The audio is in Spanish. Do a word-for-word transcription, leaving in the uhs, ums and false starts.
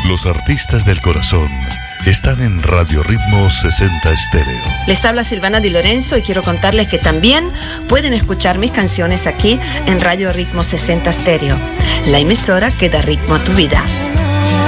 Los artistas del corazón están en Radio Ritmo sesenta Estéreo. Les habla Silvana Di Lorenzo y quiero contarles que también pueden escuchar mis canciones aquí en Radio Ritmo sesenta Estéreo, la emisora que da ritmo a tu vida.